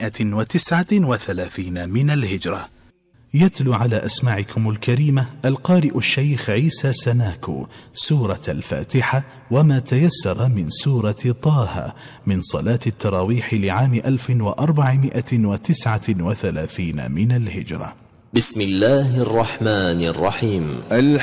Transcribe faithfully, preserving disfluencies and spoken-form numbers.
وتسعة وثلاثين من الهجرة. يتلو على أسماعكم الكريمة القارئ الشيخ عيسى سناكو سورة الفاتحة وما تيسر من سورة طه من صلاة التراويح لعام ألف وأربعمائة وتسعة وثلاثين من الهجرة. بسم الله الرحمن الرحيم.